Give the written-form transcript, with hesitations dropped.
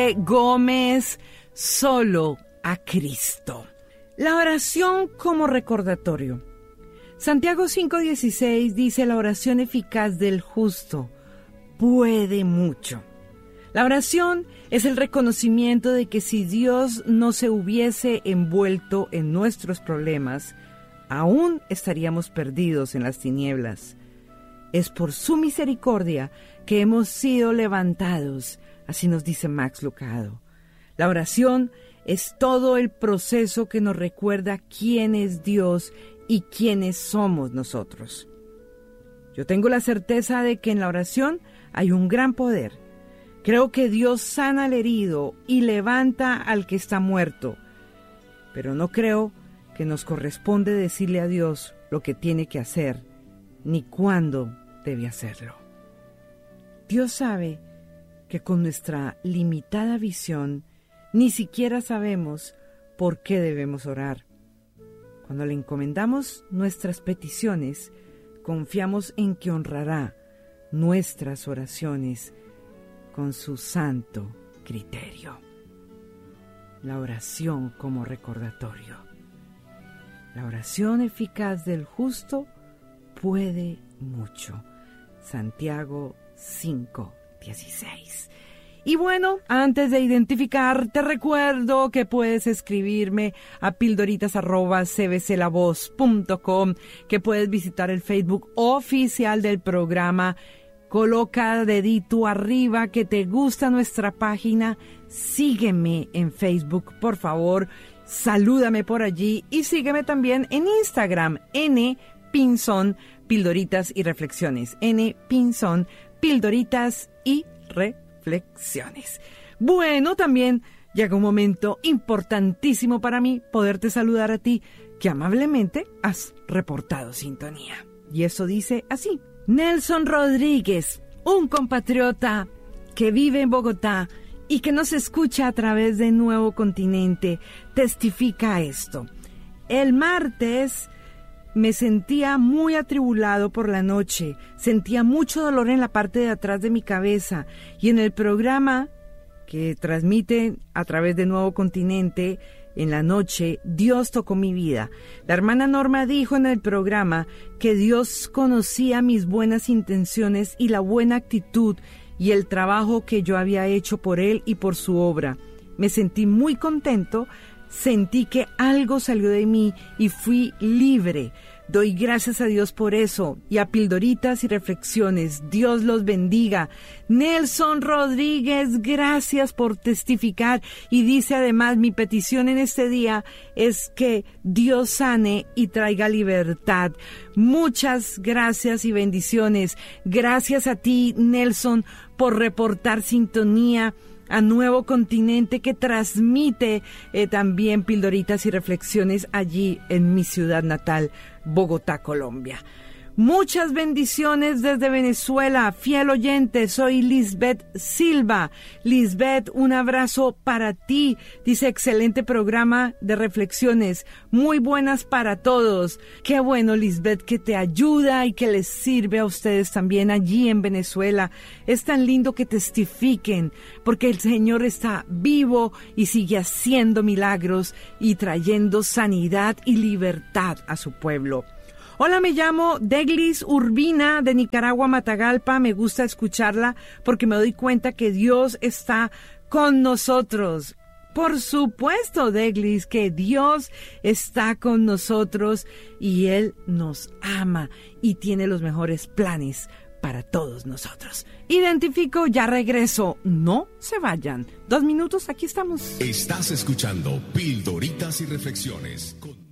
Gómez, solo a Cristo. La oración como recordatorio. Santiago 5:16 dice: la oración eficaz del justo puede mucho. La oración es el reconocimiento de que si Dios no se hubiese envuelto en nuestros problemas, aún estaríamos perdidos en las tinieblas. Es por su misericordia que hemos sido levantados, así nos dice Max Lucado. La oración es todo el proceso que nos recuerda quién es Dios y quiénes somos nosotros. Yo tengo la certeza de que en la oración hay un gran poder. Creo que Dios sana al herido y levanta al que está muerto, pero no creo que nos corresponde decirle a Dios lo que tiene que hacer, ni cuándo debe hacerlo. Dios sabe que con nuestra limitada visión ni siquiera sabemos por qué debemos orar. Cuando le encomendamos nuestras peticiones, confiamos en que honrará nuestras oraciones con su santo criterio. La oración como recordatorio. La oración eficaz del justo puede mucho. Santiago 5:16. Y bueno, antes de identificar, te recuerdo que puedes escribirme a pildoritas@cbclavoz.com, que puedes visitar el Facebook oficial del programa. Coloca dedito arriba que te gusta nuestra página. Sígueme en Facebook, por favor. Salúdame por allí y sígueme también en Instagram, Pinzón, Pildoritas y Reflexiones. Pinzón, Pildoritas y Reflexiones. Bueno, también llega un momento importantísimo para mí poderte saludar a ti, que amablemente has reportado sintonía. Y eso dice así: Nelson Rodríguez, un compatriota que vive en Bogotá y que nos escucha a través de Nuevo Continente, testifica esto. El martes me sentía muy atribulado por la noche, sentía mucho dolor en la parte de atrás de mi cabeza, y en el programa que transmite a través de Nuevo Continente en la noche, Dios tocó mi vida. La hermana Norma dijo en el programa que Dios conocía mis buenas intenciones y la buena actitud y el trabajo que yo había hecho por Él y por su obra. Me sentí muy contento, sentí que algo salió de mí y fui libre. Doy gracias a Dios por eso, y a Pildoritas y Reflexiones. Dios los bendiga. Nelson Rodríguez, gracias por testificar. Y dice además: mi petición en este día es que Dios sane y traiga libertad. Muchas gracias y bendiciones. Gracias a ti, Nelson, por reportar sintonía a Nuevo Continente, que transmite también Pildoritas y Reflexiones allí en mi ciudad natal, Bogotá, Colombia. Muchas bendiciones desde Venezuela, fiel oyente, soy Lisbeth Silva. Lisbeth, un abrazo para ti. Dice: excelente programa de reflexiones, muy buenas para todos. Qué bueno, Lisbeth, que te ayuda y que les sirve a ustedes también allí en Venezuela. Es tan lindo que testifiquen, porque el Señor está vivo y sigue haciendo milagros y trayendo sanidad y libertad a su pueblo. Hola, me llamo Deglis Urbina de Nicaragua, Matagalpa. Me gusta escucharla porque me doy cuenta que Dios está con nosotros. Por supuesto, Deglis, que Dios está con nosotros y Él nos ama y tiene los mejores planes para todos nosotros. Identifico, ya regreso. No se vayan. 2 minutos, aquí estamos. Estás escuchando Pildoritas y Reflexiones con